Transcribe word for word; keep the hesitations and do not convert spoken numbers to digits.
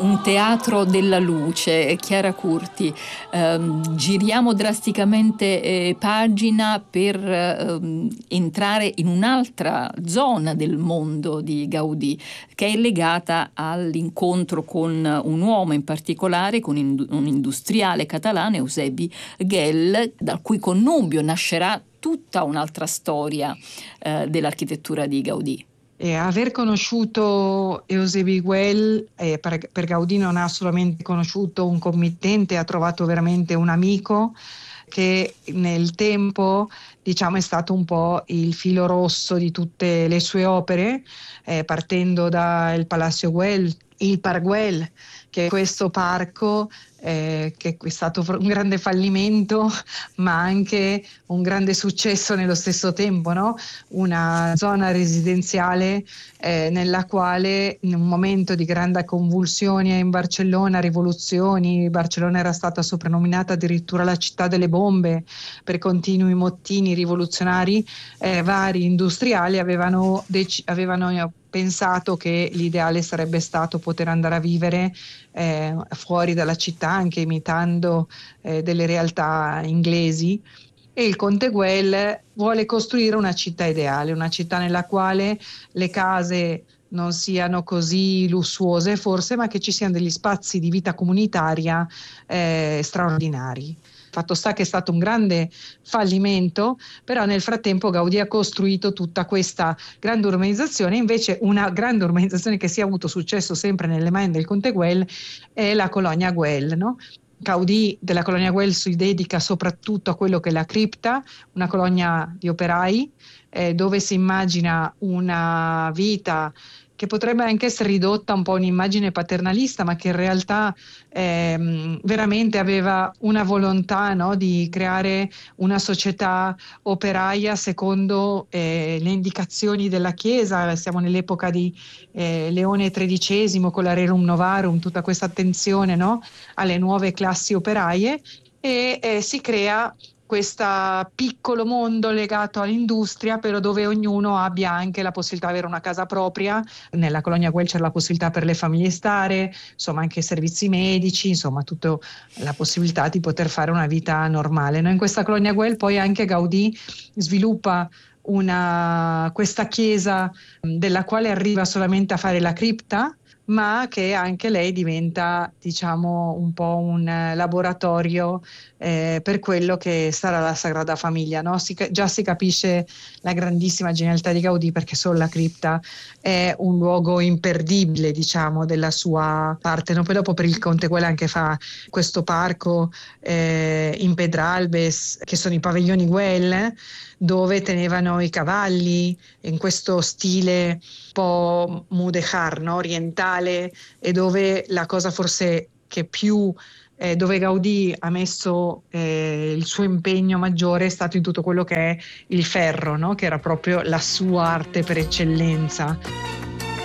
un teatro della luce. Chiara Curti, ehm, giriamo drasticamente eh, pagina per ehm, entrare in un'altra zona del mondo di Gaudì, che è legata all'incontro con un uomo in particolare, con un industriale catalano, Eusebi Ghel, dal cui connubio nascerà tutta un'altra storia eh, dell'architettura di Gaudì. E aver conosciuto Eusebi Güell, eh, per, per Gaudì non ha solamente conosciuto un committente, ha trovato veramente un amico che nel tempo, diciamo, è stato un po' il filo rosso di tutte le sue opere, eh, partendo dal Palacio Güell, il Parc Güell, che è questo parco eh, che è stato un grande fallimento, ma anche un grande successo nello stesso tempo, no? Una zona residenziale eh, nella quale in un momento di grande convulsione in Barcellona, rivoluzioni, Barcellona era stata soprannominata addirittura la città delle bombe per continui mottini rivoluzionari, eh, vari industriali avevano, dec- avevano pensato che l'ideale sarebbe stato poter andare a vivere eh, fuori dalla città, anche imitando eh, delle realtà inglesi. E il Conte Güell vuole costruire una città ideale, una città nella quale le case non siano così lussuose forse, ma che ci siano degli spazi di vita comunitaria eh, straordinari. Fatto sta che è stato un grande fallimento, però nel frattempo Gaudì ha costruito tutta questa grande urbanizzazione. Invece una grande urbanizzazione che si è avuto successo sempre nelle mani del Conte Güell è la colonia Güell, no? Gaudì della colonia Güell si dedica soprattutto a quello che è la cripta, una colonia di operai, eh, dove si immagina una vita che potrebbe anche essere ridotta un po' a un'immagine paternalista, ma che in realtà ehm, veramente aveva una volontà, no, di creare una società operaia secondo eh, le indicazioni della Chiesa. Siamo nell'epoca di eh, Leone tredicesimo con la Rerum Novarum, tutta questa attenzione, no, alle nuove classi operaie, e eh, si crea questo piccolo mondo legato all'industria, però dove ognuno abbia anche la possibilità di avere una casa propria. Nella colonia Güell c'era la possibilità per le famiglie stare, insomma anche servizi medici, insomma tutta la possibilità di poter fare una vita normale. No? In questa colonia Güell poi anche Gaudì sviluppa una, questa chiesa della quale arriva solamente a fare la cripta, ma che anche lei diventa, diciamo, un po' un laboratorio eh, per quello che sarà la Sagrada Famiglia, no? Si, già si capisce la grandissima genialità di Gaudì, perché solo la cripta è un luogo imperdibile, diciamo, della sua parte, no? Poi dopo per il Conte Güell anche fa questo parco eh, in Pedralbes, che sono i padiglioni Güell, dove tenevano i cavalli in questo stile un po' mudéjar, no? Orientale, e dove la cosa forse che più eh, dove Gaudì ha messo eh, il suo impegno maggiore è stato in tutto quello che è il ferro, no? Che era proprio la sua arte per eccellenza.